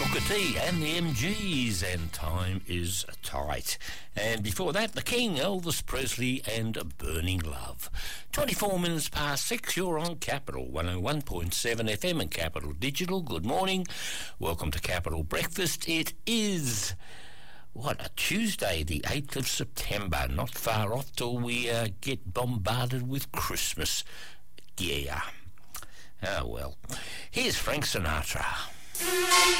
Booker T and the MGs, and Time Is Tight. And before that, The King, Elvis Presley and Burning Love. 24 minutes past 6, you're on Capital 101.7 FM and Capital Digital. Good morning. Welcome to Capital Breakfast. It is, a Tuesday, the 8th of September. Not far off till we get bombarded with Christmas. Yeah. Oh, well. Here's Frank Sinatra.